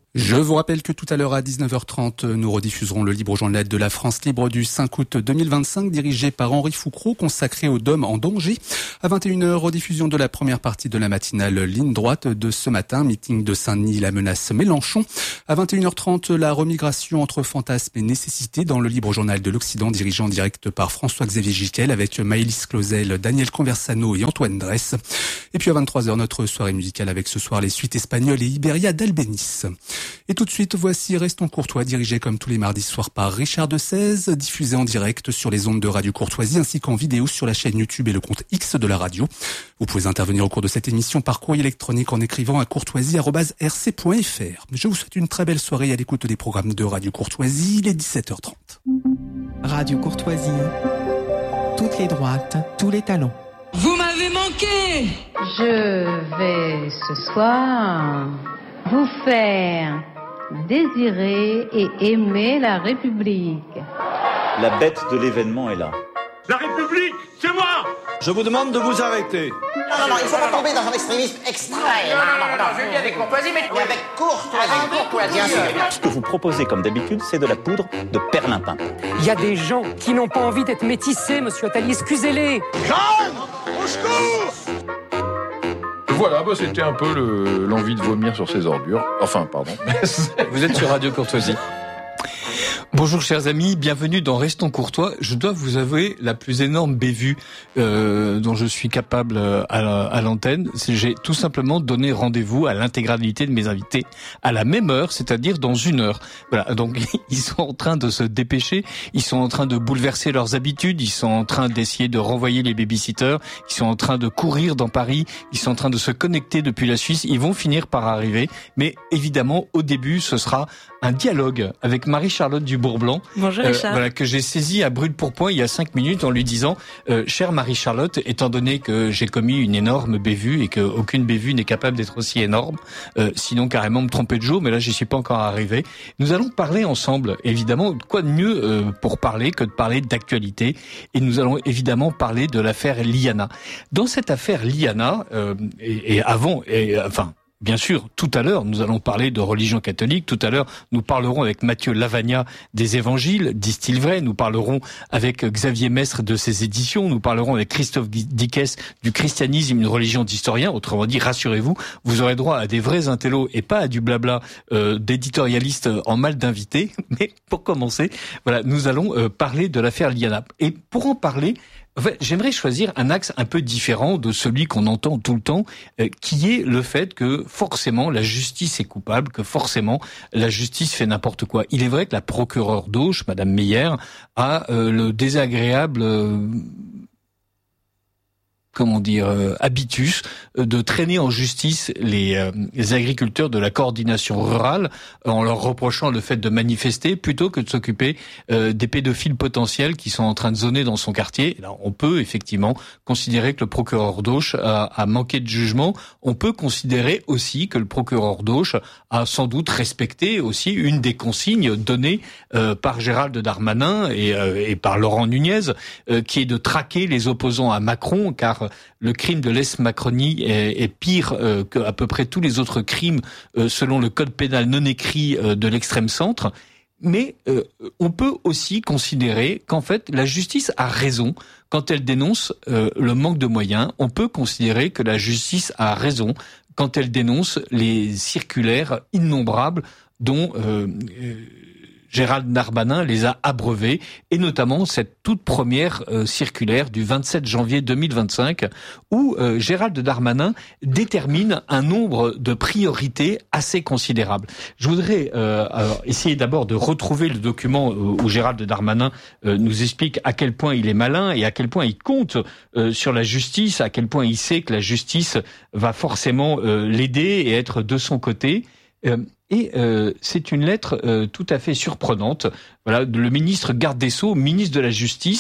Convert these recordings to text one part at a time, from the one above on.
Je vous rappelle que tout à l'heure à 19h30, nous rediffuserons le Libre Journal de la France Libre du 5 août 2025, dirigé par Henri Foucroux, consacré aux DOM en danger. À 21h, rediffusion de la première partie de la matinale Ligne droite de ce matin, meeting de Saint-Denis, la menace Mélenchon. À 21h30, la remigration entre fantasmes et nécessité dans le Libre Journal de l'Occident, dirigé en direct par François-Xavier Giquel, avec Maëlys Clausel, Daniel Conversano et Antoine Dresse. Et puis à 23h, notre soirée musicale avec ce soir les suites espagnoles et Iberia d'Albéniz. Et tout de suite, voici Restons Courtois, dirigé comme tous les mardis soirs par Richard Desaise, diffusé en direct sur les ondes de Radio Courtoisie ainsi qu'en vidéo sur la chaîne YouTube et le compte X de la radio. Vous pouvez intervenir au cours de cette émission par courrier électronique en écrivant à courtoisie@rc.fr. Je vous souhaite une très belle soirée à l'écoute des programmes de Radio Courtoisie, il est 17h30. Radio Courtoisie, toutes les droites, tous les talents. Vous m'avez manqué. Je vais ce soir vous faire désirer et aimer la République. La bête de l'événement est là. La République, c'est moi. Je vous demande de vous arrêter. Non, il ne faut pas tomber dans un extrémisme extrême. Non, je viens avec courtoisie, mais avec courtoisie. Ce que vous proposez, comme d'habitude, c'est de la poudre de perlimpin. Il y a des gens qui n'ont pas envie d'être métissés, monsieur Attali, excusez-les. Jeanne, au secours. Voilà, c'était un peu l'envie de vomir sur ces ordures. Enfin, pardon. Vous êtes sur Radio Courtoisie. Bonjour chers amis, bienvenue dans Restons Courtois. Je dois vous avouer la plus énorme bévue dont je suis capable à l'antenne. J'ai tout simplement donné rendez-vous à l'intégralité de mes invités à la même heure, c'est-à-dire dans 1 heure. Voilà, donc ils sont en train de se dépêcher, ils sont en train de bouleverser leurs habitudes, ils sont en train d'essayer de renvoyer les babysitters, ils sont en train de courir dans Paris, ils sont en train de se connecter depuis la Suisse, ils vont finir par arriver. Mais évidemment, au début, ce sera un dialogue avec Marie-Charlotte Dubourg-Blanc, bonjour Richard. Voilà, que j'ai saisi à brûle pourpoint il y a 5 minutes en lui disant chère Marie-Charlotte, étant donné que j'ai commis une énorme bévue et qu'aucune bévue n'est capable d'être aussi énorme, sinon carrément me tromper de jour, mais là j'y suis pas encore arrivé. Nous allons parler ensemble, évidemment, quoi de mieux pour parler que de parler d'actualité, et nous allons évidemment parler de l'affaire Liana. Dans cette affaire Liana, bien sûr, tout à l'heure, nous allons parler de religion catholique. Tout à l'heure, nous parlerons avec Mathieu Lavagna des évangiles, disent-ils vrai. Nous parlerons avec Xavier Mestre de ses éditions. Nous parlerons avec Christophe Dickès du christianisme, une religion d'historien. Autrement dit, rassurez-vous, vous aurez droit à des vrais intellos et pas à du blabla d'éditorialistes en mal d'invités. Mais pour commencer, voilà, nous allons parler de l'affaire Liana. Et pour en parler, en fait, j'aimerais choisir un axe un peu différent de celui qu'on entend tout le temps, qui est le fait que forcément la justice est coupable, que forcément la justice fait n'importe quoi. Il est vrai que la procureure d'Auch, Madame Meyer, a le désagréable habitus de traîner en justice les agriculteurs de la coordination rurale en leur reprochant le fait de manifester plutôt que de s'occuper des pédophiles potentiels qui sont en train de zoner dans son quartier. Et là, on peut effectivement considérer que le procureur d'Auch a manqué de jugement. On peut considérer aussi que le procureur d'Auch a sans doute respecté aussi une des consignes données par Gérald Darmanin et par Laurent Nunez, qui est de traquer les opposants à Macron, car le crime de lèse-Macronie est pire qu'à peu près tous les autres crimes selon le code pénal non écrit de l'extrême centre. Mais on peut aussi considérer qu'en fait la justice a raison quand elle dénonce le manque de moyens. On peut considérer que la justice a raison quand elle dénonce les circulaires innombrables dont Gérald Darmanin les a abreuvés, et notamment cette toute première circulaire du 27 janvier 2025 où Gérald Darmanin détermine un nombre de priorités assez considérables. Je voudrais essayer d'abord de retrouver le document où Gérald Darmanin nous explique à quel point il est malin et à quel point il compte sur la justice, à quel point il sait que la justice va forcément l'aider et être de son côté. C'est une lettre tout à fait surprenante. Voilà, le ministre garde des Sceaux, ministre de la Justice,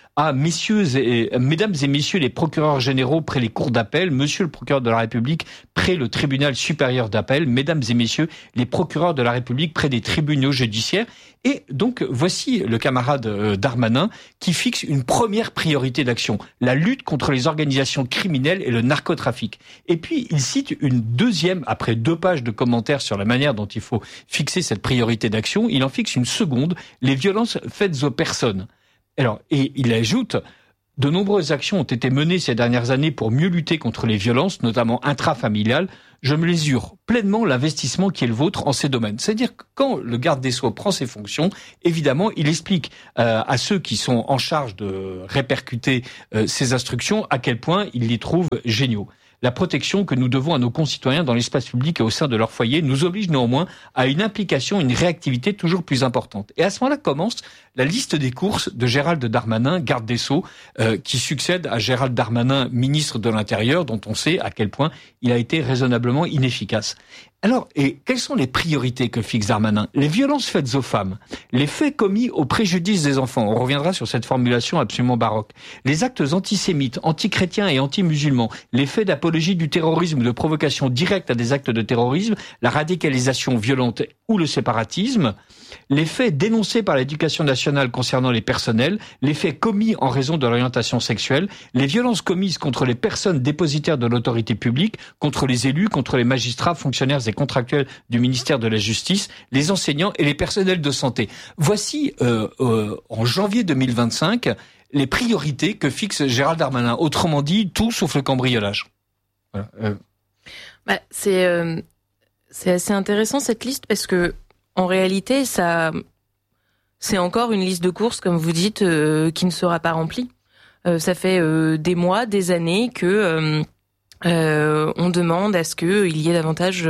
à mesdames et messieurs les procureurs généraux près les cours d'appel, monsieur le procureur de la République près le tribunal supérieur d'appel, mesdames et messieurs les procureurs de la République près des tribunaux judiciaires. Et donc, voici le camarade Darmanin qui fixe une première priorité d'action, la lutte contre les organisations criminelles et le narcotrafic. Et puis, il cite une deuxième, après 2 pages de commentaires sur la manière dont il faut fixer cette priorité d'action, il en fixe une seconde, les violences faites aux personnes. Alors, et il ajoute, de nombreuses actions ont été menées ces dernières années pour mieux lutter contre les violences, notamment intrafamiliales. Je mesure pleinement l'investissement qui est le vôtre en ces domaines. C'est-à-dire que quand le garde des Sceaux prend ses fonctions, évidemment, il explique à ceux qui sont en charge de répercuter ces instructions à quel point il les trouve géniaux. La protection que nous devons à nos concitoyens dans l'espace public et au sein de leur foyer nous oblige néanmoins à une implication, une réactivité toujours plus importante. Et à ce moment-là commence la liste des courses de Gérald Darmanin, garde des Sceaux, qui succède à Gérald Darmanin, ministre de l'Intérieur, dont on sait à quel point il a été raisonnablement inefficace. Alors, et quelles sont les priorités que fixe Darmanin ? Les violences faites aux femmes, les faits commis au préjudice des enfants, on reviendra sur cette formulation absolument baroque, les actes antisémites, antichrétiens et anti-musulmans, les faits d'apologie du terrorisme, de provocation directe à des actes de terrorisme, la radicalisation violente ou le séparatisme, les faits dénoncés par l'éducation nationale concernant les personnels, les faits commis en raison de l'orientation sexuelle, les violences commises contre les personnes dépositaires de l'autorité publique, contre les élus, contre les magistrats, fonctionnaires et contractuels du ministère de la Justice, les enseignants et les personnels de santé. Voici, en janvier 2025, les priorités que fixe Gérald Darmanin. Autrement dit, tout sauf le cambriolage. Voilà. C'est assez intéressant cette liste parce que en réalité, c'est encore une liste de courses, comme vous dites, qui ne sera pas remplie. Ça fait des mois, des années que on demande à ce qu'il y ait davantage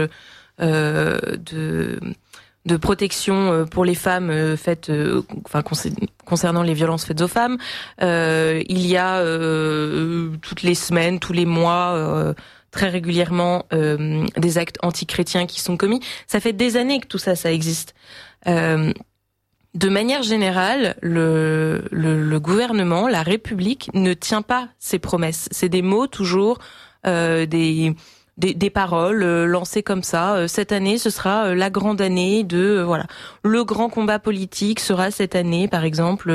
de protection pour les femmes concernant les violences faites aux femmes. Il y a toutes les semaines, tous les mois, très régulièrement des actes antichrétiens qui sont commis. Ça fait des années que tout ça existe. De manière générale, le gouvernement, la République ne tient pas ses promesses. C'est des mots toujours, des paroles lancées comme ça. Cette année, ce sera la grande année de le grand combat politique sera cette année, par exemple,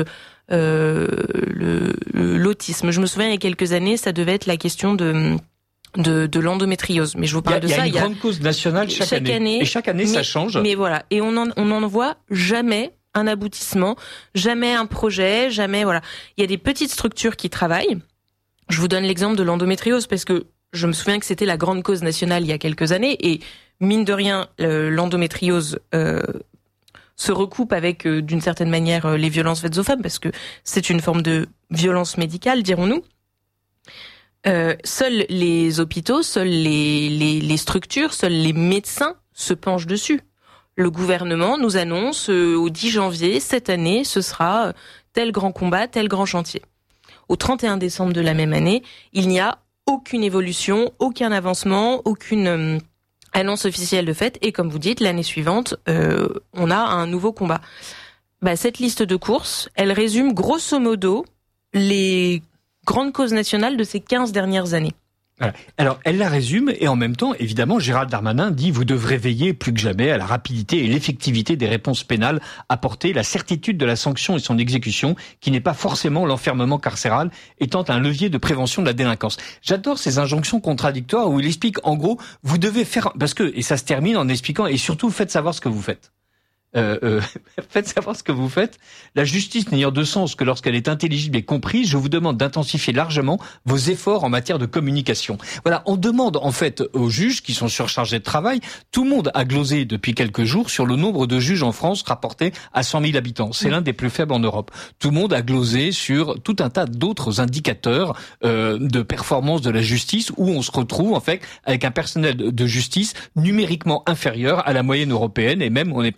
l'autisme. Je me souviens il y a quelques années, ça devait être la question de l'endométriose. Mais je vous parle de ça. Il y a une grande cause nationale chaque année. Et chaque année, ça change. Mais voilà. Et on n'en voit jamais un aboutissement, jamais un projet, jamais, Il y a des petites structures qui travaillent. Je vous donne l'exemple de l'endométriose parce que je me souviens que c'était la grande cause nationale il y a quelques années et mine de rien, l'endométriose se recoupe avec, d'une certaine manière, les violences faites aux femmes parce que c'est une forme de violence médicale, dirons-nous. Seuls les hôpitaux, seuls les structures, seuls les médecins se penchent dessus. Le gouvernement nous annonce au 10 janvier, cette année, ce sera tel grand combat, tel grand chantier. Au 31 décembre de la même année, il n'y a aucune évolution, aucun avancement, aucune annonce officielle de fait. Et comme vous dites, l'année suivante, on a un nouveau combat. Cette liste de courses, elle résume grosso modo les grande cause nationale de ces 15 dernières années. Voilà. Alors, elle la résume et en même temps, évidemment, Gérald Darmanin dit « Vous devrez veiller plus que jamais à la rapidité et l'effectivité des réponses pénales apportées, la certitude de la sanction et son exécution, qui n'est pas forcément l'enfermement carcéral, étant un levier de prévention de la délinquance. » J'adore ces injonctions contradictoires où il explique, en gros, vous devez faire... Parce que, et ça se termine en expliquant, et surtout, faites savoir ce que vous faites. Faites savoir ce que vous faites. La justice n'ayant de sens que lorsqu'elle est intelligible et comprise, je vous demande d'intensifier largement vos efforts en matière de communication. Voilà, on demande en fait aux juges qui sont surchargés de travail. Tout le monde a glosé depuis quelques jours sur le nombre de juges en France rapporté à 100 000 habitants. C'est l'un des plus faibles en Europe. Tout le monde a glosé sur tout un tas d'autres indicateurs de performance de la justice où on se retrouve en fait avec un personnel de justice numériquement inférieur à la moyenne européenne et même on est parfois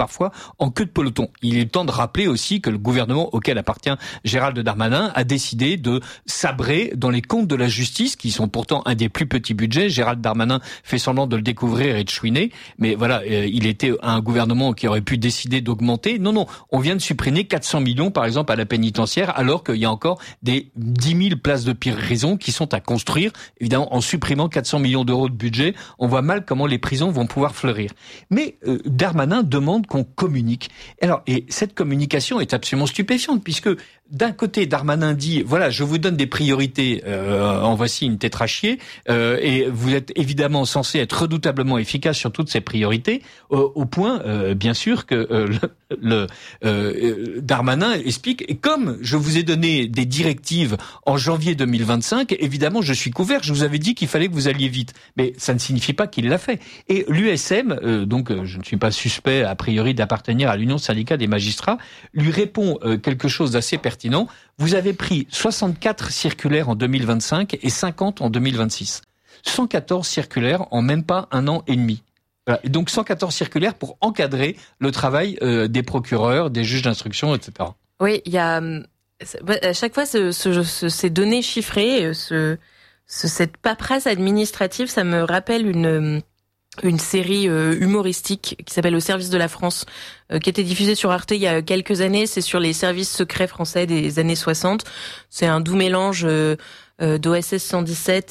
en queue de peloton. Il est temps de rappeler aussi que le gouvernement auquel appartient Gérald Darmanin a décidé de sabrer dans les comptes de la justice, qui sont pourtant un des plus petits budgets. Gérald Darmanin fait semblant de le découvrir et de chouiner, mais voilà, il était un gouvernement qui aurait pu décider d'augmenter. Non, on vient de supprimer 400 millions, par exemple, à la pénitentiaire, alors qu'il y a encore des 10 000 places de prison qui sont à construire. Évidemment, en supprimant 400 millions d'euros de budget, on voit mal comment les prisons vont pouvoir fleurir. Mais Darmanin demande qu'on communique. Alors, et cette communication est absolument stupéfiante, puisque d'un côté, Darmanin dit, voilà, je vous donne des priorités, en voici une tétrachier, et vous êtes évidemment censé être redoutablement efficace sur toutes ces priorités, au point, bien sûr, que Darmanin explique, et comme je vous ai donné des directives en janvier 2025, évidemment, je suis couvert, je vous avais dit qu'il fallait que vous alliez vite. Mais ça ne signifie pas qu'il l'a fait. Et l'USM, donc je ne suis pas suspect, a priori, d'appartenir à l'Union syndicale des magistrats, lui répond quelque chose d'assez pertinent. Vous avez pris 64 circulaires en 2025 et 50 en 2026. 114 circulaires en même pas un an et demi. Voilà. Et donc 114 circulaires pour encadrer le travail des procureurs, des juges d'instruction, etc. Oui, il y a à chaque fois ces données chiffrées, cette paperasse administrative, ça me rappelle une série humoristique qui s'appelle Au service de la France, qui était diffusée sur Arte il y a quelques années. C'est sur les services secrets français des années 60. C'est un doux mélange d'OSS 117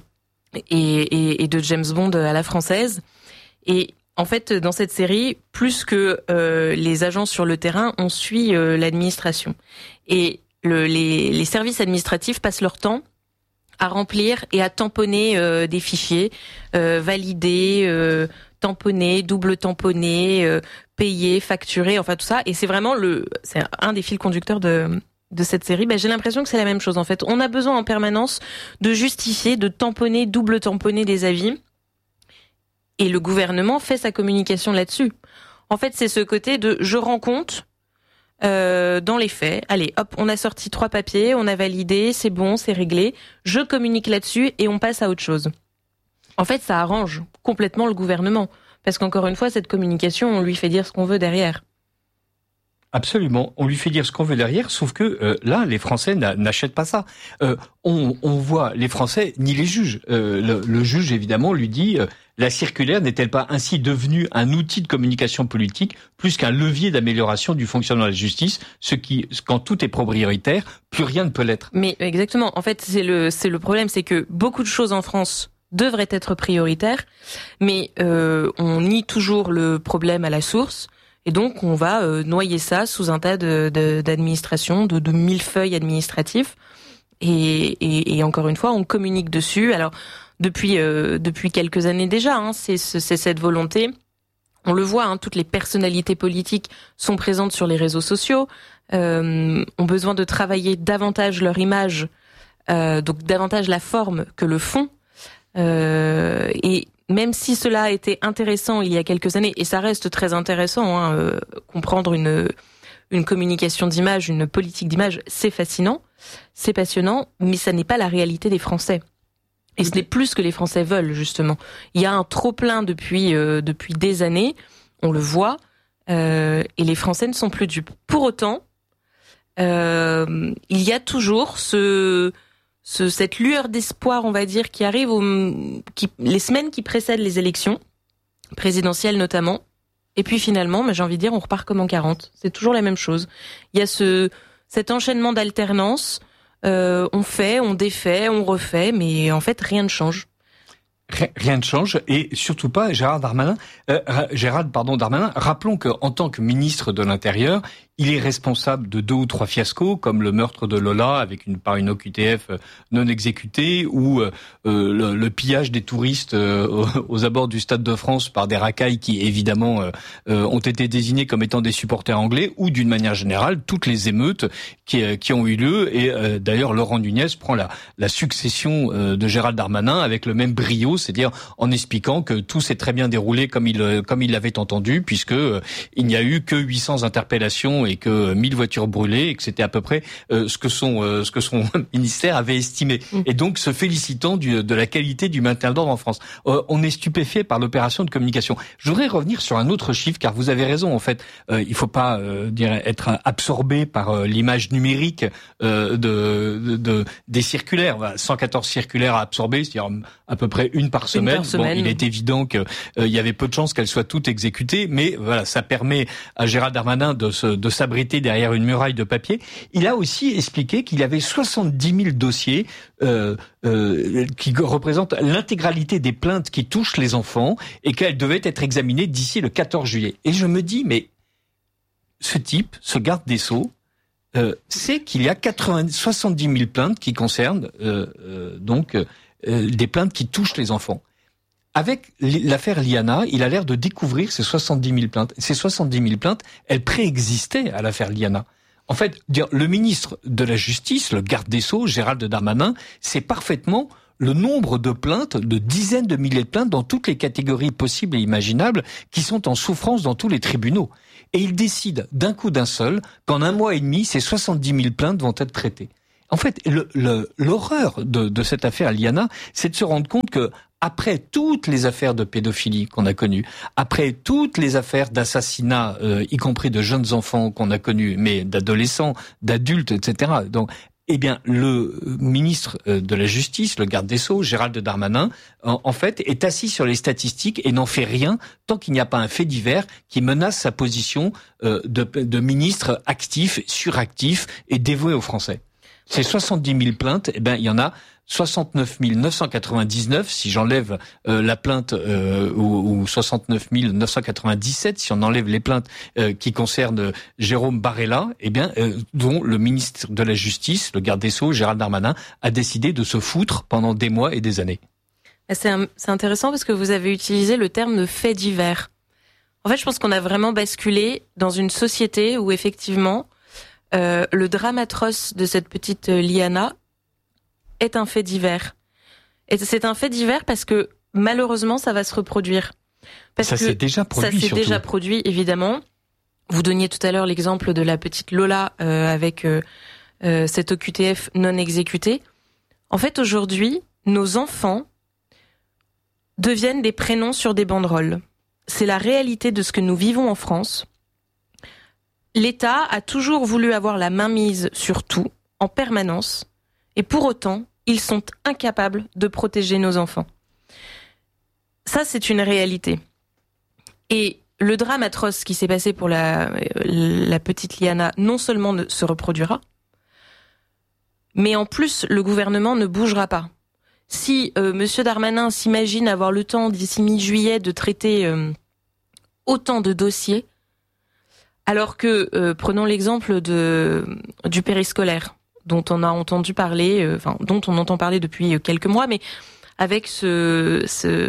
et de James Bond à la française. Et en fait, dans cette série, plus que les agents sur le terrain, on suit l'administration. Et les services administratifs passent leur temps à remplir et à tamponner des fichiers, valider, tamponner, double tamponner, payer, facturer, enfin tout ça. Et c'est vraiment c'est un des fils conducteurs de cette série. Ben, j'ai l'impression que c'est la même chose en fait. On a besoin en permanence de justifier, de tamponner, double tamponner des avis. Et le gouvernement fait sa communication là-dessus. En fait, c'est ce côté de je rends compte. Dans les faits, allez, hop, on a sorti 3 papiers, on a validé, c'est bon, c'est réglé, je communique là-dessus et on passe à autre chose. En fait, ça arrange complètement le gouvernement, parce qu'encore une fois, cette communication, on lui fait dire ce qu'on veut derrière. Absolument, on lui fait dire ce qu'on veut derrière, sauf que là, les Français n'achètent pas ça. On voit les Français ni les juges. Le juge, évidemment, lui dit la circulaire n'est-elle pas ainsi devenue un outil de communication politique plus qu'un levier d'amélioration du fonctionnement de la justice, quand tout est prioritaire, plus rien ne peut l'être. Mais exactement, en fait, c'est le problème, c'est que beaucoup de choses en France devraient être prioritaires, mais on nie toujours le problème à la source. Et donc, on va noyer ça sous un tas d'administrations, de millefeuilles administratifs. Et encore une fois, on communique dessus. Alors, depuis quelques années déjà, c'est cette volonté. On le voit, toutes les personnalités politiques sont présentes sur les réseaux sociaux, ont besoin de travailler davantage leur image, donc davantage la forme que le fond. Et même si cela a été intéressant il y a quelques années, et ça reste très intéressant, comprendre une communication d'image, une politique d'image, c'est fascinant, c'est passionnant, mais ça n'est pas la réalité des Français. Et ce n'est plus ce que les Français veulent, justement. Il y a un trop-plein depuis des années, on le voit, et les Français ne sont plus dupes. Pour autant, il y a toujours cette lueur d'espoir, on va dire, qui arrive les semaines qui précèdent les élections, présidentielles notamment. Et puis finalement, j'ai envie de dire, on repart comme en 40. C'est toujours la même chose. Il y a cet enchaînement d'alternance. On fait, on défait, on refait, mais en fait, rien ne change. Rien ne change, et surtout pas Gérald Darmanin. Rappelons qu'en tant que ministre de l'Intérieur, il est responsable de 2 ou 3 fiascos, comme le meurtre de Lola par une OQTF non exécutée, ou le pillage des touristes aux abords du Stade de France par des racailles qui, évidemment, ont été désignés comme étant des supporters anglais, ou d'une manière générale, toutes les émeutes qui ont eu lieu. Et d'ailleurs, Laurent Nunez prend la succession de Gérald Darmanin avec le même brio, plateau, c'est-à-dire en expliquant que tout s'est très bien déroulé comme il l'avait entendu, puisque il n'y a eu que 800 interpellations et que 1000 voitures brûlées, et que c'était à peu près ce que son ministère avait estimé. Et donc se félicitant de la qualité du maintien de l'ordre en France. On est stupéfait par l'opération de communication. Je voudrais revenir sur un autre chiffre, car vous avez raison, en fait. Il faut pas être absorbé par l'image numérique des circulaires. 114 circulaires à absorber, c'est-à-dire à peu près une par semaine. Bon, il est évident qu'il y avait peu de chances qu'elles soient toutes exécutées, mais voilà, ça permet à Gérald Darmanin de s'abriter derrière une muraille de papier. Il a aussi expliqué qu'il y avait 70 000 dossiers qui représentent l'intégralité des plaintes qui touchent les enfants et qu'elles devaient être examinées d'ici le 14 juillet. Et je me dis, mais ce type, ce garde des Sceaux, sait qu'il y a 70 000 plaintes qui concernent des plaintes qui touchent les enfants. Avec l'affaire Liana, il a l'air de découvrir ces 70 000 plaintes. Ces 70 000 plaintes, elles préexistaient à l'affaire Liana. En fait, le ministre de la Justice, le garde des Sceaux, Gérald Darmanin, sait parfaitement le nombre de plaintes, de dizaines de milliers de plaintes dans toutes les catégories possibles et imaginables qui sont en souffrance dans tous les tribunaux. Et il décide d'un coup d'un seul qu'en 1 mois et demi, ces 70 000 plaintes vont être traitées. En fait, l'horreur de cette affaire Liana, c'est de se rendre compte que après toutes les affaires de pédophilie qu'on a connues, après toutes les affaires d'assassinat, y compris de jeunes enfants qu'on a connues, mais d'adolescents, d'adultes, etc. Donc, eh bien, le ministre de la Justice, le garde des Sceaux, Gérald Darmanin, en fait, est assis sur les statistiques et n'en fait rien tant qu'il n'y a pas un fait divers qui menace sa position de ministre actif, suractif et dévoué aux Français. Ces 70 000 plaintes, eh ben, il y en a 69 999 si j'enlève la plainte ou 69 997 si on enlève les plaintes qui concernent Jérôme Barella, eh bien dont le ministre de la Justice, le garde des Sceaux, Gérald Darmanin, a décidé de se foutre pendant des mois et des années. C'est intéressant parce que vous avez utilisé le terme de fait divers. En fait, je pense qu'on a vraiment basculé dans une société où effectivement le drame atroce de cette petite Liana est un fait divers. Et c'est un fait divers parce que malheureusement ça va se reproduire. Ça s'est déjà produit. Ça s'est déjà produit, évidemment. Vous donniez tout à l'heure l'exemple de la petite Lola avec cette OQTF non exécutée. En fait, aujourd'hui, nos enfants deviennent des prénoms sur des banderoles. C'est la réalité de ce que nous vivons en France. L'État a toujours voulu avoir la mainmise sur tout, en permanence. Et pour autant, ils sont incapables de protéger nos enfants. Ça, c'est une réalité. Et le drame atroce qui s'est passé pour la petite Liana, non seulement se reproduira, mais en plus, le gouvernement ne bougera pas. Si Monsieur Darmanin s'imagine avoir le temps, d'ici mi-juillet, de traiter autant de dossiers, alors que, prenons l'exemple du périscolaire, dont on a entendu parler, dont on entend parler depuis quelques mois, mais avec ce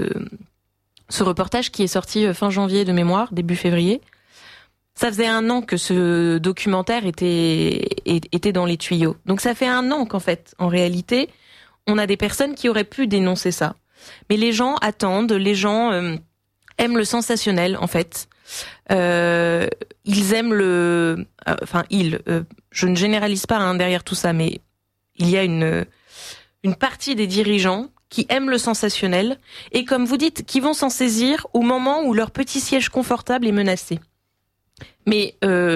reportage qui est sorti fin janvier de mémoire, début février. Ça faisait 1 an que ce documentaire était dans les tuyaux. Donc ça fait 1 an qu'en fait, en réalité, on a des personnes qui auraient pu dénoncer ça. Mais les gens attendent, les gens aiment le sensationnel, en fait. Ils aiment je ne généralise pas derrière tout ça, mais il y a une partie des dirigeants qui aiment le sensationnel et, comme vous dites, qui vont s'en saisir au moment où leur petit siège confortable est menacé. Mais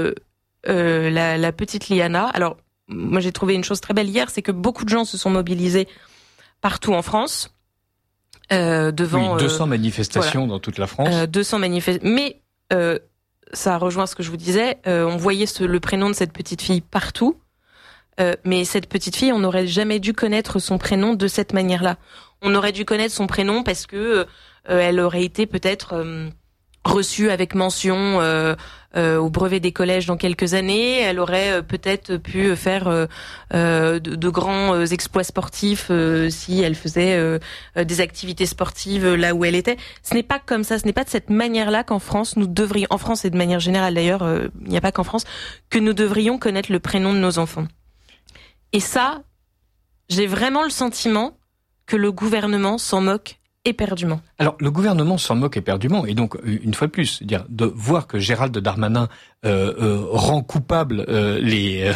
la petite Liana, alors moi j'ai trouvé une chose très belle hier, c'est que beaucoup de gens se sont mobilisés partout en France devant 200 manifestations dans toute la France. 200 manifestations, mais ça rejoint ce que je vous disais. On voyait le prénom de cette petite fille partout. Mais cette petite fille, on n'aurait jamais dû connaître son prénom de cette manière-là. On aurait dû connaître son prénom parce que elle aurait été peut-être reçue avec mention au brevet des collèges dans quelques années. Elle aurait peut-être pu faire de grands exploits sportifs si elle faisait des activités sportives là où elle était. Ce n'est pas comme ça, ce n'est pas de cette manière-là qu'en France, nous devrions, en France et de manière générale d'ailleurs, il n'y a pas qu'en France, que nous devrions connaître le prénom de nos enfants. Et ça, j'ai vraiment le sentiment que le gouvernement s'en moque éperdument. Alors, le gouvernement s'en moque éperdument, et donc, une fois de plus, c'est-à-dire de voir que Gérald Darmanin rend coupable les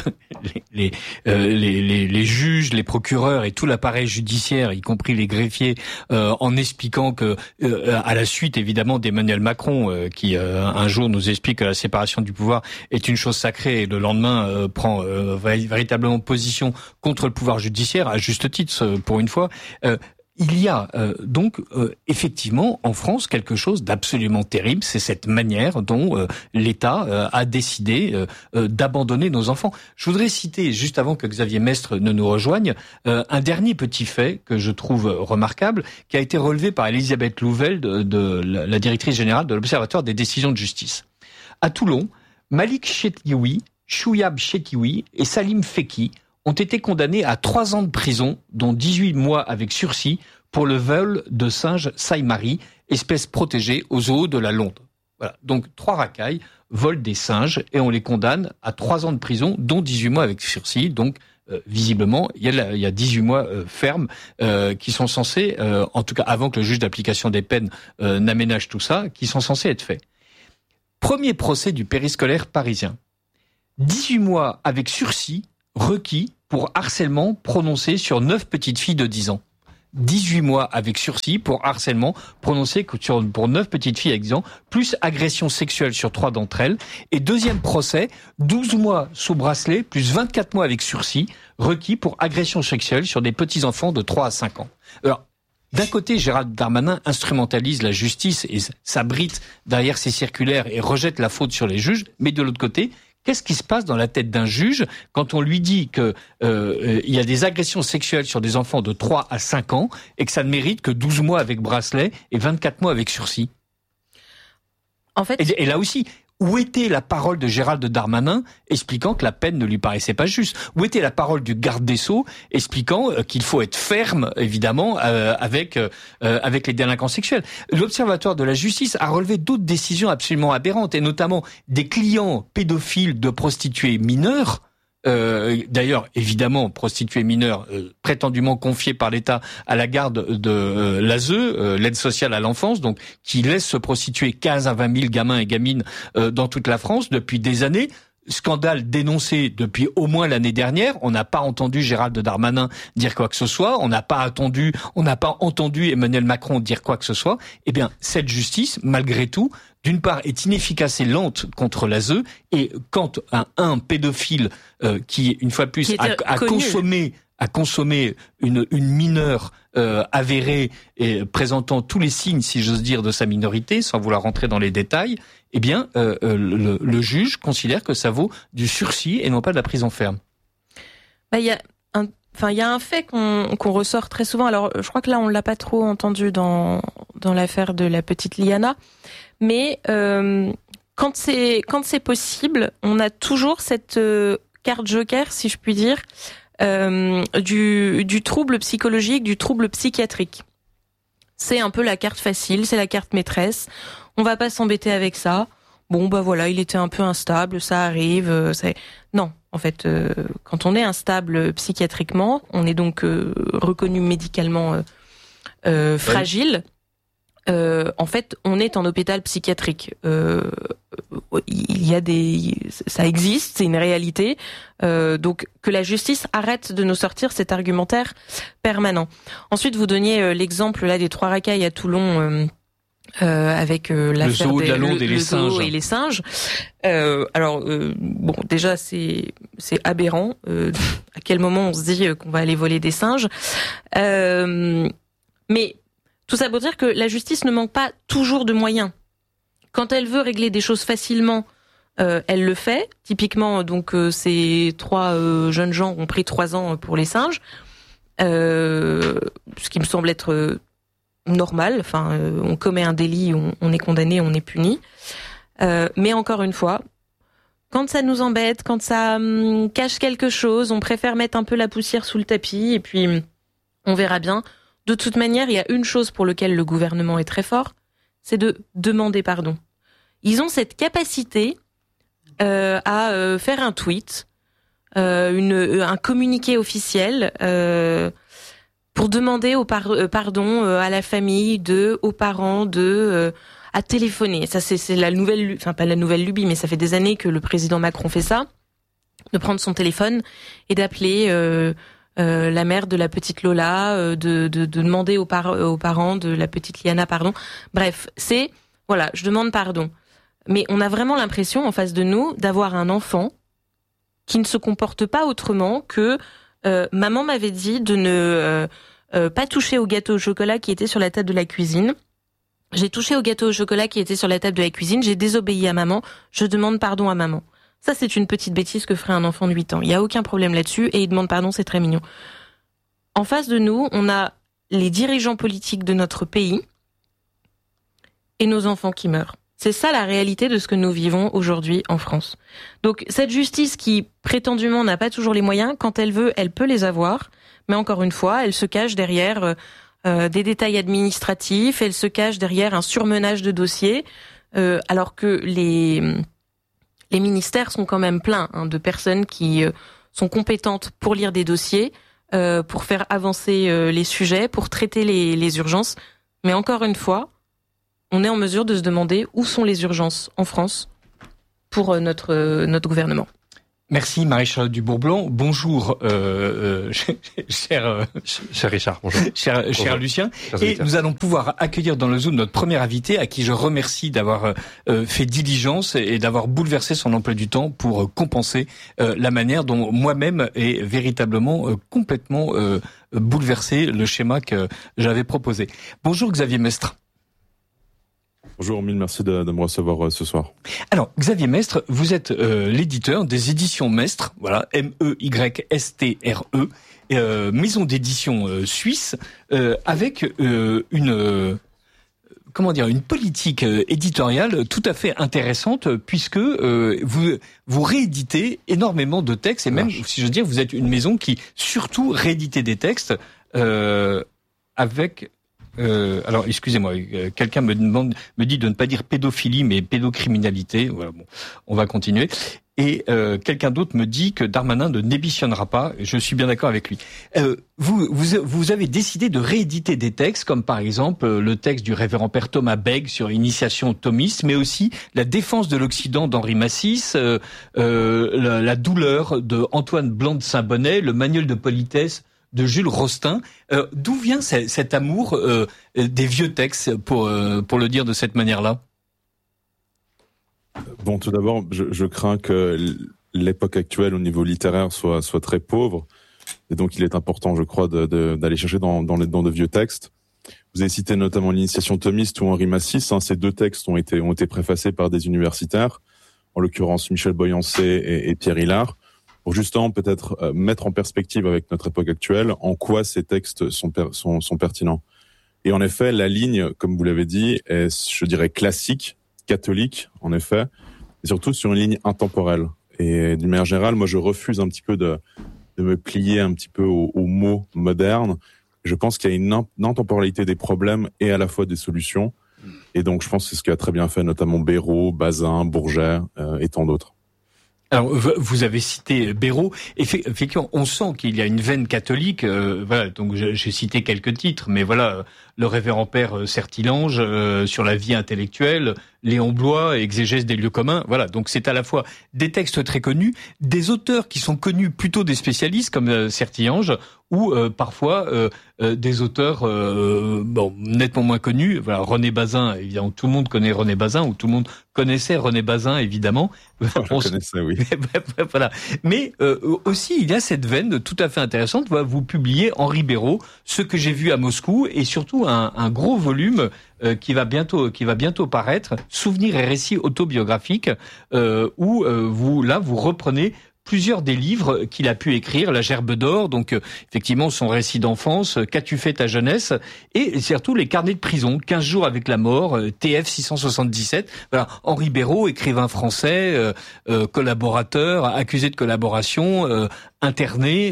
juges, les procureurs et tout l'appareil judiciaire, y compris les greffiers, en expliquant que, à la suite évidemment d'Emmanuel Macron, qui un jour nous explique que la séparation du pouvoir est une chose sacrée, et le lendemain prend véritablement position contre le pouvoir judiciaire, à juste titre pour une fois. Il y a donc effectivement en France quelque chose d'absolument terrible, c'est cette manière dont l'État a décidé d'abandonner nos enfants. Je voudrais citer, juste avant que Xavier Mestre ne nous rejoigne, un dernier petit fait que je trouve remarquable, qui a été relevé par Elisabeth Louvel, de la directrice générale de l'Observatoire des décisions de justice. À Toulon, Malik Chetioui, Chouyab Chetioui et Salim Feki ont été condamnés à 3 ans de prison, dont 18 mois avec sursis, pour le vol de singe Saïmari, espèce protégée au zoo de la Londe. Voilà. Donc 3 racailles volent des singes et on les condamne à 3 ans de prison, dont 18 mois avec sursis. Donc visiblement, il y a 18 mois fermes qui sont censés, en tout cas avant que le juge d'application des peines n'aménage tout ça, qui sont censés être faits. Premier procès du périscolaire parisien. 18 mois avec sursis requis pour harcèlement prononcé sur 9 petites filles de 10 ans. 18 mois avec sursis pour harcèlement prononcé pour 9 petites filles avec 10 ans, plus agression sexuelle sur 3 d'entre elles. Et deuxième procès, 12 mois sous bracelet, plus 24 mois avec sursis, requis pour agression sexuelle sur des petits-enfants de 3 à 5 ans. Alors, d'un côté, Gérald Darmanin instrumentalise la justice et s'abrite derrière ses circulaires et rejette la faute sur les juges, mais de l'autre côté, qu'est-ce qui se passe dans la tête d'un juge quand on lui dit que il y a des agressions sexuelles sur des enfants de 3 à 5 ans et que ça ne mérite que 12 mois avec bracelet et 24 mois avec sursis? En fait, et là aussi, où était la parole de Gérald Darmanin expliquant que la peine ne lui paraissait pas juste? Où était la parole du garde des Sceaux expliquant qu'il faut être ferme, évidemment, avec les délinquants sexuels? L'Observatoire de la justice a relevé d'autres décisions absolument aberrantes, et notamment des clients pédophiles de prostituées mineures. D'ailleurs, évidemment, prostituées mineures prétendument confiées par l'État à la garde de l'ASE, l'aide sociale à l'enfance, donc qui laisse se prostituer 15 à 20 000 gamins et gamines dans toute la France depuis des années. Scandale dénoncé depuis au moins l'année dernière. On n'a pas entendu Gérald Darmanin dire quoi que ce soit. On n'a pas entendu Emmanuel Macron dire quoi que ce soit. Eh bien, cette justice, malgré tout, d'une part, est inefficace et lente contre l'ASE, et quand un pédophile qui, une fois de plus, a consommé une mineure avérée et présentant tous les signes, si j'ose dire, de sa minorité, sans vouloir rentrer dans les détails, eh bien, le juge considère que ça vaut du sursis et non pas de la prison ferme. Il y a un fait qu'on ressort très souvent. Alors, je crois que là, on l'a pas trop entendu dans l'affaire de la petite Liana. Mais quand c'est possible, on a toujours cette carte joker, si je puis dire, du trouble psychologique, du trouble psychiatrique. C'est un peu la carte facile, c'est la carte maîtresse. On va pas s'embêter avec ça. Bon, bah voilà, il était un peu instable, ça arrive. Non, en fait, quand on est instable psychiatriquement, on est donc reconnu médicalement fragile. En fait, on est en hôpital psychiatrique. Ça existe, c'est une réalité. Donc, que la justice arrête de nous sortir cet argumentaire permanent. Ensuite, vous donniez l'exemple là des 3 racailles à Toulon. Avec l'affaire de la Londe et les singes. Et les singes. Bon, déjà c'est aberrant. À quel moment on se dit qu'on va aller voler des singes? Mais tout ça pour dire que la justice ne manque pas toujours de moyens. Quand elle veut régler des choses facilement, elle le fait. Typiquement, donc ces 3 jeunes gens ont pris 3 ans pour les singes, ce qui me semble être normal. Enfin, on commet un délit, on est condamné, on est puni. Mais encore une fois, quand ça nous embête, quand ça cache quelque chose, on préfère mettre un peu la poussière sous le tapis et puis on verra bien. De toute manière, il y a une chose pour laquelle le gouvernement est très fort, c'est de demander pardon. Ils ont cette capacité à faire un tweet, un communiqué officiel, pour demander pardon à la famille, aux parents, à téléphoner. Ça, c'est la nouvelle, enfin pas la nouvelle lubie, mais ça fait des années que le président Macron fait ça, de prendre son téléphone et d'appeler la mère de la petite Lola, de demander aux parents de la petite Liana pardon. Bref, c'est voilà, je demande pardon. Mais on a vraiment l'impression en face de nous d'avoir un enfant qui ne se comporte pas autrement que maman m'avait dit de ne pas toucher au gâteau au chocolat qui était sur la table de la cuisine. J'ai touché au gâteau au chocolat qui était sur la table de la cuisine, j'ai désobéi à maman, je demande pardon à maman. Ça, c'est une petite bêtise que ferait un enfant de 8 ans. Il n'y a aucun problème là-dessus et il demande pardon, c'est très mignon. En face de nous, on a les dirigeants politiques de notre pays et nos enfants qui meurent. C'est ça la réalité de ce que nous vivons aujourd'hui en France. Donc cette justice qui prétendument n'a pas toujours les moyens, quand elle veut, elle peut les avoir. Mais encore une fois, elle se cache derrière des détails administratifs, elle se cache derrière un surmenage de dossiers, alors que les ministères sont quand même pleins de personnes qui sont compétentes pour lire des dossiers, pour faire avancer les sujets, pour traiter les urgences. Mais encore une fois, on est en mesure de se demander où sont les urgences en France pour notre gouvernement. Merci Marie-Charlotte Dubourg-Blanc. Bonjour, cher Richard. Bonjour. Cher Lucien. Et nous allons pouvoir accueillir dans le Zoom notre premier invité, à qui je remercie d'avoir fait diligence et d'avoir bouleversé son emploi du temps pour compenser la manière dont moi-même ai véritablement complètement bouleversé le schéma que j'avais proposé. Bonjour Xavier Mestre. Bonjour, mille merci de me recevoir ce soir. Alors, Xavier Mestre, vous êtes l'éditeur des éditions Mestre, voilà, M-E-Y-S-T-R-E, maison d'édition suisse, avec une politique éditoriale tout à fait intéressante, puisque vous rééditez énormément de textes, et même, si je veux dire, vous êtes une maison qui surtout réédite des textes avec... alors, excusez-moi, quelqu'un me dit de ne pas dire pédophilie, mais pédocriminalité. Voilà, bon, on va continuer. Et quelqu'un d'autre me dit que Darmanin ne démissionnera pas. Je suis bien d'accord avec lui. Vous avez décidé de rééditer des textes, comme par exemple le texte du révérend père Thomas Bègue sur l'initiation au thomisme, mais aussi la défense de l'Occident d'Henri Massis, la douleur de Antoine Blanc de Saint-Bonnet, le manuel de politesse de Jules Rostin. D'où vient cet amour des vieux textes, pour le dire de cette manière-là? Bon, tout d'abord, je crains que l'époque actuelle au niveau littéraire soit très pauvre, et donc il est important, je crois, d'aller chercher dans de vieux textes. Vous avez cité notamment l'initiation thomiste ou Henri Massis. Ces deux textes ont été préfacés par des universitaires, en l'occurrence Michel Boyancé et Pierre Hillard, pour justement peut-être mettre en perspective avec notre époque actuelle en quoi ces textes sont pertinents. Et en effet, la ligne, comme vous l'avez dit, est, je dirais, classique, catholique, en effet, et surtout sur une ligne intemporelle. Et d'une manière générale, moi, je refuse un petit peu de me plier un petit peu aux mots modernes. Je pense qu'il y a une intemporalité des problèmes et à la fois des solutions. Et donc, je pense que c'est ce qu'a très bien fait notamment Béraud, Bazin, Bourget et tant d'autres. Alors, vous avez cité Béraud. Effectivement, on sent qu'il y a une veine catholique. Voilà, donc j'ai cité quelques titres, mais voilà, le révérend père Sertilange sur la vie intellectuelle, Léon Blois, exégèse des lieux communs. Voilà, donc c'est à la fois des textes très connus, des auteurs qui sont connus plutôt des spécialistes comme Sertilange, ou parfois des auteurs nettement moins connus. Voilà, René Bazin, évidemment, tout le monde connaît René Bazin, ou tout le monde connaissait René Bazin, évidemment. Je connaissais, oui. Voilà. Mais aussi, il y a cette veine tout à fait intéressante. Vous publiez Henri Béraud, Ce que j'ai vu à Moscou, et surtout un gros volume qui va bientôt paraître, Souvenirs et récits autobiographiques, où vous reprenez plusieurs des livres qu'il a pu écrire, La Gerbe d'or, donc effectivement son récit d'enfance, Qu'as-tu fait ta jeunesse, et surtout les carnets de prison, 15 jours avec la mort, TF 677. Voilà, Henri Béraud, écrivain français, collaborateur, accusé de collaboration, interné,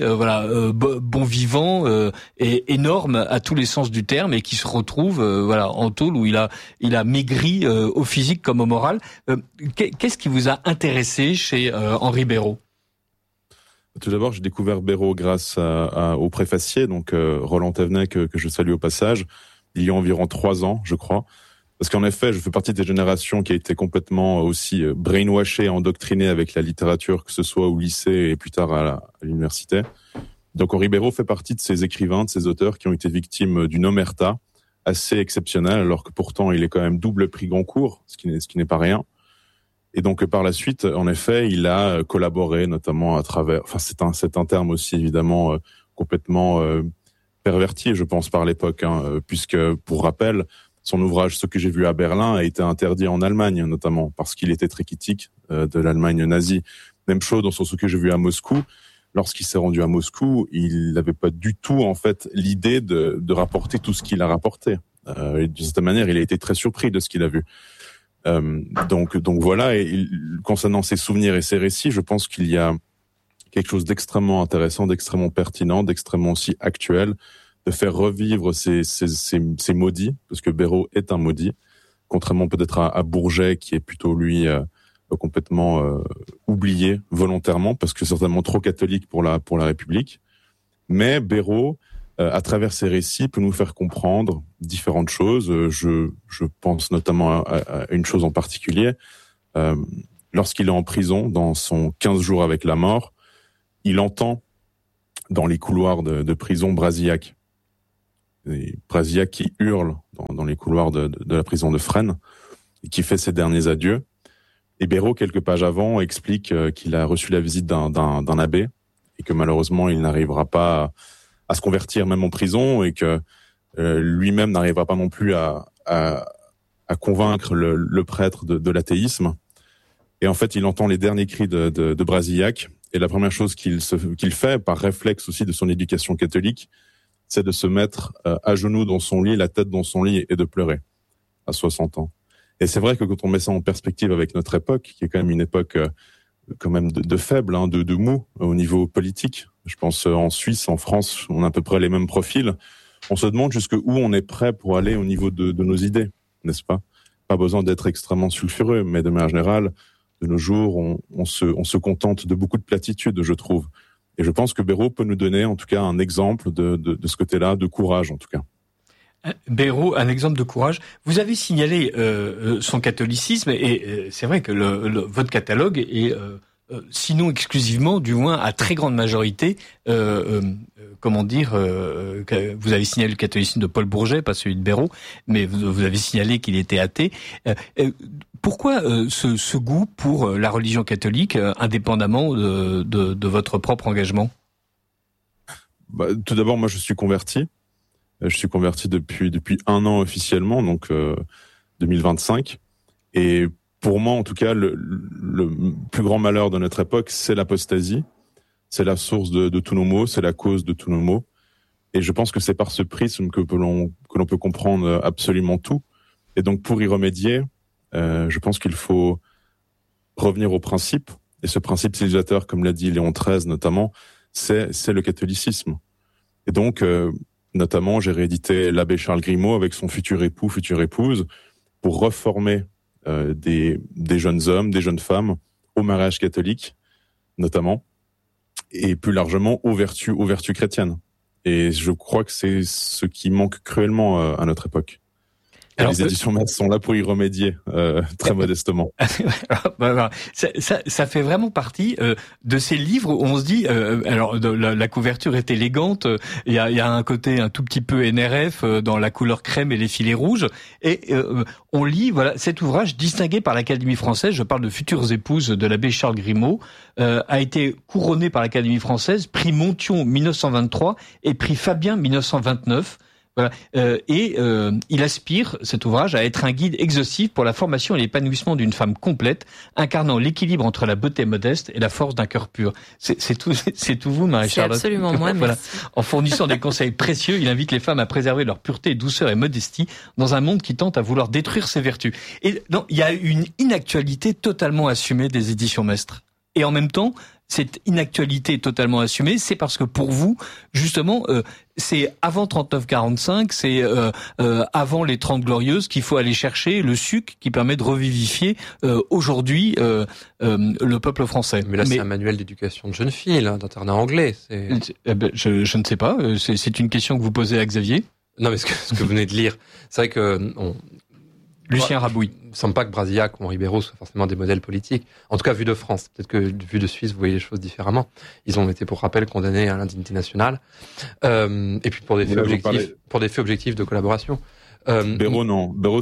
bon vivant, et énorme à tous les sens du terme, et qui se retrouve en tôle, où il a maigri au physique comme au moral. Qu'est-ce qui vous a intéressé chez Henri Béraud? Tout d'abord, j'ai découvert Béraud grâce au préfacier, donc Roland Thévenet, que je salue au passage, il y a environ 3 ans, je crois. Parce qu'en effet, je fais partie des générations qui a été complètement aussi brainwashée, endoctrinée avec la littérature, que ce soit au lycée et plus tard à l'université. Donc Henri Béraud fait partie de ces écrivains, de ces auteurs qui ont été victimes d'une omerta assez exceptionnelle, alors que pourtant il est quand même double prix Goncourt, ce qui n'est pas rien. Et donc par la suite, en effet, il a collaboré notamment à travers... Enfin, c'est un terme aussi évidemment complètement perverti, je pense, par l'époque, puisque, pour rappel, son ouvrage « Ce que j'ai vu à Berlin » a été interdit en Allemagne, notamment, parce qu'il était très critique de l'Allemagne nazie. Même chose dans son « Ce que j'ai vu à Moscou ». Lorsqu'il s'est rendu à Moscou, il n'avait pas du tout, en fait, l'idée de rapporter tout ce qu'il a rapporté. Et de cette manière, il a été très surpris de ce qu'il a vu. Donc voilà, et concernant ses souvenirs et ses récits, je pense qu'il y a quelque chose d'extrêmement intéressant, d'extrêmement pertinent, d'extrêmement aussi actuel, de faire revivre ces maudits, parce que Béraud est un maudit, contrairement peut-être à Bourget, qui est plutôt, lui, complètement oublié volontairement, parce que certainement trop catholique pour la République. Mais Béraud, à travers ses récits, peut nous faire comprendre différentes choses. Je pense notamment à une chose en particulier. Lorsqu'il est en prison, dans son 15 jours avec la mort, il entend dans les couloirs de prison Brasillac. Et Brasillac qui hurle dans les couloirs de la prison de Fresnes et qui fait ses derniers adieux. Et Béraud, quelques pages avant, explique qu'il a reçu la visite d'un abbé et que malheureusement il n'arrivera pas à se convertir même en prison et que lui-même n'arrivera pas non plus à convaincre le prêtre de l'athéisme. Et en fait, il entend les derniers cris de Brasillac. Et la première chose qu'il fait, par réflexe aussi de son éducation catholique, c'est de se mettre à genoux dans son lit, la tête dans son lit, et de pleurer à 60 ans. Et c'est vrai que quand on met ça en perspective avec notre époque, qui est quand même une époque quand même de faible, de mou au niveau politique, je pense en Suisse, en France, on a à peu près les mêmes profils, on se demande jusqu'où on est prêt pour aller au niveau de nos idées, n'est-ce pas? Pas besoin d'être extrêmement sulfureux, mais de manière générale, de nos jours, on se contente de beaucoup de platitudes, je trouve. Et je pense que Béraud peut nous donner, en tout cas, un exemple de ce côté-là, de courage, en tout cas. Béraud, un exemple de courage. Vous avez signalé son catholicisme, et c'est vrai que votre catalogue est, sinon exclusivement, du moins à très grande majorité, vous avez signalé le catholicisme de Paul Bourget, pas celui de Béraud, mais vous avez signalé qu'il était athée. Pourquoi ce goût pour la religion catholique, indépendamment de votre propre engagement? Tout d'abord, moi, je suis converti. Je suis converti depuis 1 an officiellement, donc 2025. Et pour moi, en tout cas, le plus grand malheur de notre époque, c'est l'apostasie. C'est la source de tous nos maux, c'est la cause de tous nos maux. Et je pense que c'est par ce prisme que l'on peut comprendre absolument tout. Et donc, pour y remédier, je pense qu'il faut revenir au principe. Et ce principe civilisateur, comme l'a dit Léon XIII notamment, c'est le catholicisme. Et donc, notamment, j'ai réédité l'abbé Charles Grimaud avec son futur époux, future épouse, pour reformer des jeunes hommes, des jeunes femmes au mariage catholique, notamment, et plus largement aux vertus chrétiennes. Et je crois que c'est ce qui manque cruellement à notre époque. Alors, les éditions Metz sont là pour y remédier, très modestement. Ça fait vraiment partie de ces livres où on se dit, alors la couverture est élégante, il y a un côté un tout petit peu NRF dans la couleur crème et les filets rouges, et on lit cet ouvrage distingué par l'Académie française. Je parle de Futures épouses de l'abbé Charles Grimaud, a été couronné par l'Académie française, prix Monthyon 1923 et prix Fabien 1929. Voilà. Il aspire, cet ouvrage, à être un guide exhaustif pour la formation et l'épanouissement d'une femme complète, incarnant l'équilibre entre la beauté modeste et la force d'un cœur pur. C'est tout vous, Marie-Charlotte. C'est absolument moi, voilà. En fournissant des conseils précieux, il invite les femmes à préserver leur pureté, douceur et modestie dans un monde qui tente à vouloir détruire ses vertus. Et non, il y a une inactualité totalement assumée des éditions Mestre. Et en même temps, cette inactualité totalement assumée, c'est parce que pour vous, justement, c'est avant 39-45, c'est avant les 30 glorieuses qu'il faut aller chercher le suc qui permet de revivifier aujourd'hui le peuple français. Mais là, c'est un manuel d'éducation de jeunes filles, là, d'internat anglais. Je ne sais pas, c'est une question que vous posez à Xavier. Non, mais ce que vous venez de lire, c'est vrai que... Lucien Rabouille. Il ne semble pas que Brasillac ou Henri Béraud soient forcément des modèles politiques. En tout cas, vu de France. Peut-être que vu de Suisse, vous voyez les choses différemment. Ils ont été, pour rappel, condamnés à l'indignité nationale. Et puis pour des faits objectifs de collaboration. Béraud, non. Béraud,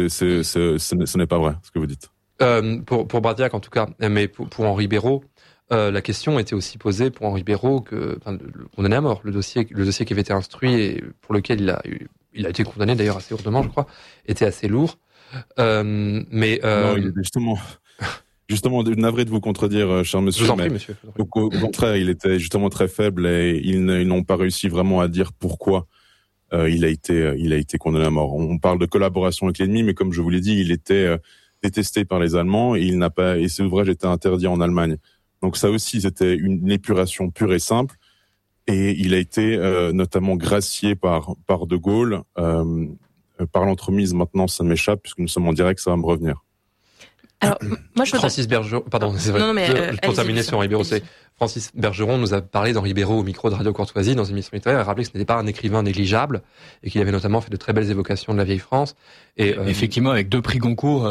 ce n'est pas vrai, ce que vous dites. Pour Brasillac, en tout cas. Mais pour Henri Béraud, la question était aussi posée pour Henri Béraud le condamné à mort. Le dossier qui avait été instruit et pour lequel il a été condamné d'ailleurs assez lourdement, je crois, était assez lourd. Non, il était justement navré de vous contredire, cher monsieur. Je vous en prie, monsieur. Au contraire, il était justement très faible et ils n'ont pas réussi vraiment à dire pourquoi il a été condamné à mort. On parle de collaboration avec l'ennemi, mais comme je vous l'ai dit, il était détesté par les Allemands et ses ouvrages étaient interdits en Allemagne. Donc ça aussi, c'était une épuration pure et simple. Et il a été notamment gracié par De Gaulle. Par l'entremise, maintenant, ça m'échappe, puisque nous sommes en direct, ça va me revenir. Alors, moi, Francis Bergeron, pardon, c'est vrai. Non, mais pour terminer sur Henri Béraud, Francis Bergeron nous a parlé d'Henri Béraud au micro de Radio Courtoisie dans une émission littéraire. Il a rappelé que ce n'était pas un écrivain négligeable et qu'il avait notamment fait de très belles évocations de la vieille France. Et effectivement, avec 2 prix Goncourt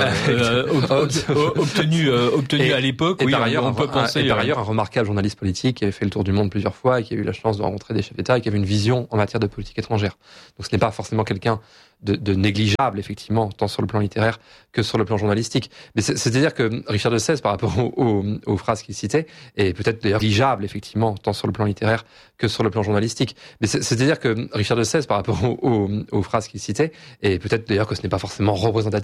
obtenus à l'époque. Et oui, par ailleurs, on peut penser. Et par ailleurs, un remarquable journaliste politique qui avait fait le tour du monde plusieurs fois et qui a eu la chance de rencontrer des chefs d'État et qui avait une vision en matière de politique étrangère. Donc, ce n'est pas forcément quelqu'un de négligeable, effectivement, tant sur le plan littéraire que sur le plan journalistique. Mais c'est-à-dire que Richard de Sèze, par rapport aux phrases qu'il citait, est peut-être d'ailleurs négligeable, effectivement, tant sur le plan littéraire que sur le plan journalistique. Mais c'est-à-dire que Richard de Sèze, par rapport aux phrases qu'il citait, et peut-être d'ailleurs que ce n'est pas forcément représentatif